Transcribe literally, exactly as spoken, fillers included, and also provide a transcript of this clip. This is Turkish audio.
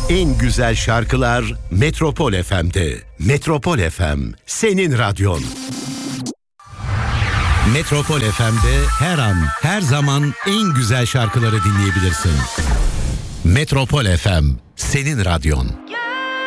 En güzel şarkılar Metropol F M'de. Metropol F M, senin radyon. Metropol F M'de her an, her zaman en güzel şarkıları dinleyebilirsin. Metropol F M, senin radyon.